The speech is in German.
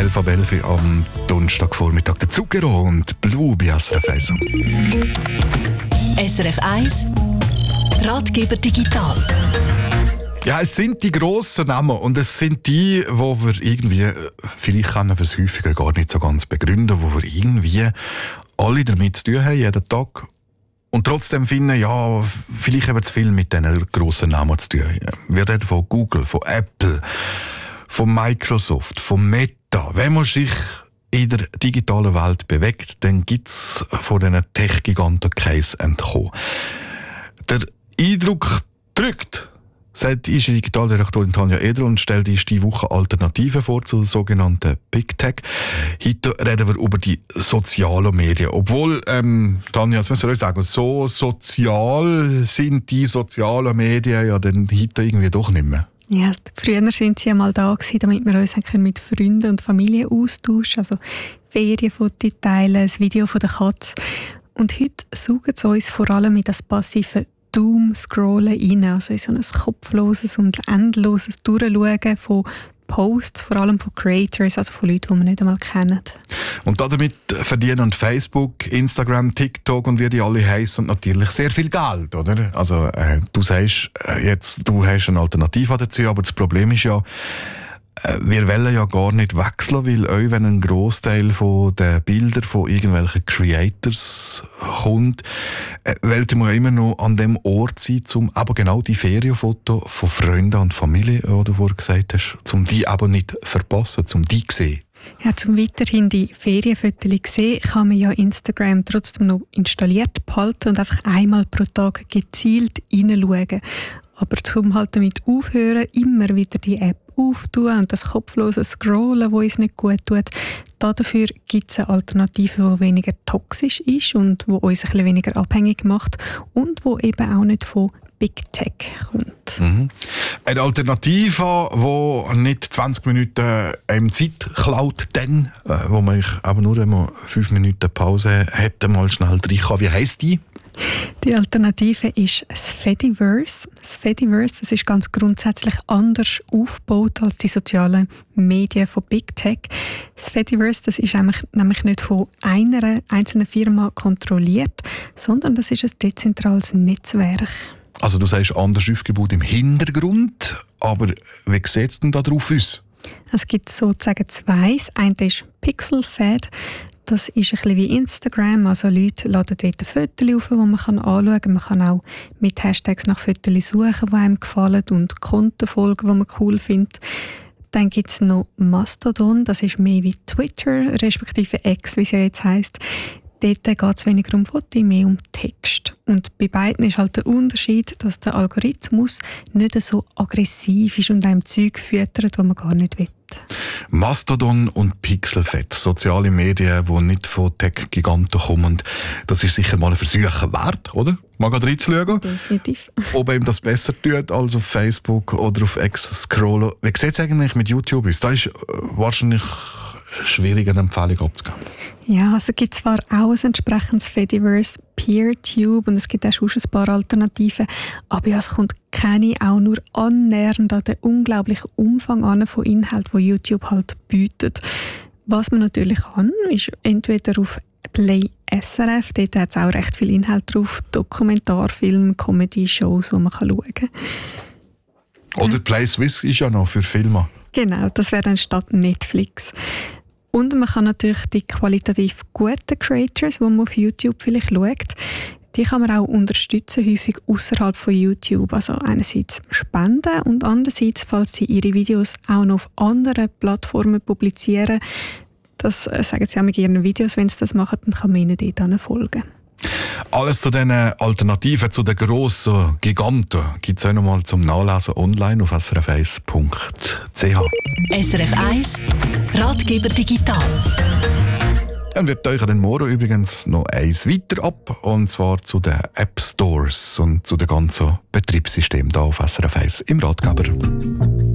11 ab 11 am Donnerstagvormittag. Der Zucchero und Blue bei SRF 1. SRF 1 Ratgeber digital. Ja, es sind die grossen Namen und es sind die, wo wir irgendwie, vielleicht können wir es häufiger gar nicht so ganz begründen, wo wir irgendwie alle damit zu tun haben, jeden Tag. Und trotzdem finden, ja, vielleicht haben wir zu viel mit diesen grossen Namen zu tun. Wir reden von Google, von Apple, von Microsoft, von Meta. Wenn man sich in der digitalen Welt bewegt, dann gibt es von diesen Tech-Giganten kein Entkommen. Der Eindruck drückt, sagt unsere Digitaldirektorin Tanja Eder und stellt uns diese Woche Alternativen vor zu sogenannten Big Tech. Heute reden wir über die sozialen Medien. Obwohl, Tanja, was soll ich sagen, so sozial sind die sozialen Medien ja dann heute irgendwie doch nicht mehr. Ja, früher sind sie einmal da gewesen, damit wir uns mit Freunden und Familie austauschen, also Ferienfotos teilen, das Video von der Katze. Und heute saugen sie uns vor allem in das passive Doom-Scrollen rein, also in so ein kopfloses und endloses Durchschauen von Posts, vor allem von Creators, also von Leuten, die wir nicht einmal kennen. Und damit verdienen Facebook, Instagram, TikTok und wie die alle heißen natürlich sehr viel Geld, oder? Also du sagst jetzt, du hast eine Alternative dazu, aber das Problem ist ja, wir wollen ja gar nicht wechseln, weil auch wenn ein Grossteil von den Bildern von irgendwelchen Creators kommt, wollte man ja immer noch an dem Ort sein, um aber genau die Ferienfotos von Freunden und Familie, die du vorhin gesagt hast, um die aber nicht verpassen, um die zu sehen. Ja, zum weiterhin die Ferienfotos sehen, kann man ja Instagram trotzdem noch installiert behalten und einfach einmal pro Tag gezielt hineinschauen. Aber zum halt damit aufhören, immer wieder die App auftun und das kopflose Scrollen, das uns nicht gut tut, dafür gibt es eine Alternative, die weniger toxisch ist und die uns ein bisschen weniger abhängig macht und die eben auch nicht von Big Tech kommt. Mhm. Eine Alternative, die nicht 20 Minuten Zeit klaut, dann, wo man aber nur, wenn man 5 Minuten Pause hätte, mal schnell rein kann. Wie heisst die? Die Alternative ist das Fediverse. Das Fediverse, das ist ganz grundsätzlich anders aufgebaut als die sozialen Medien von Big Tech. Das Fediverse, das ist nämlich nicht von einer einzelnen Firma kontrolliert, sondern das ist ein dezentrales Netzwerk. Also du sagst anders aufgebaut im Hintergrund, aber wie sieht es denn da drauf aus? Es gibt sozusagen zwei. Das eine ist Pixelfed. Das ist ein bisschen wie Instagram, also Leute laden dort Fotos auf, die man anschauen kann. Man kann auch mit Hashtags nach Fotos suchen, die einem gefallen und Konten folgen, die man cool findet. Dann gibt es noch Mastodon, das ist mehr wie Twitter, respektive X, wie es ja jetzt heisst. Dort geht es weniger um Fotos, mehr um Text. Und bei beiden ist halt der Unterschied, dass der Algorithmus nicht so aggressiv ist und einem Zeug füttert, das man gar nicht will. Mastodon und Pixelfed, soziale Medien, die nicht von Tech-Giganten kommen. Das ist sicher mal ein Versuch wert, oder? Mal reinzuschauen. Definitiv. Ob ihm das besser tut als auf Facebook oder auf X scrollen. Wie sieht es eigentlich mit YouTube aus? Da ist wahrscheinlich schwierig, eine Empfehlung abzugeben. Ja, also es gibt zwar auch ein entsprechendes Fediverse, PeerTube, und es gibt auch schon ein paar Alternativen, aber ja, es kommt keine auch nur annähernd an den unglaublichen Umfang an von Inhalten, die YouTube halt bietet. Was man natürlich kann, ist entweder auf Play SRF, dort hat es auch recht viel Inhalt drauf, Dokumentarfilme, Comedy-Shows, die man schauen kann. Oder Play Swiss ist ja noch für Filme. Genau, das wäre dann statt Netflix. Und man kann natürlich die qualitativ guten Creators, die man auf YouTube vielleicht schaut, die kann man auch unterstützen, häufig außerhalb von YouTube. Also einerseits spenden und andererseits, falls sie ihre Videos auch noch auf anderen Plattformen publizieren, das sagen sie auch mit ihren Videos, wenn sie das machen, dann kann man ihnen dort folgen. Alles zu diesen Alternativen, zu den grossen Giganten, gibt es auch noch mal zum Nachlesen online auf srf1.ch. SRF 1 Ratgeber digital. Dann wird euch dann morgen übrigens noch eins weiter ab, und zwar zu den App Stores und zu den ganzen Betriebssystemen hier auf SRF 1 im Ratgeber.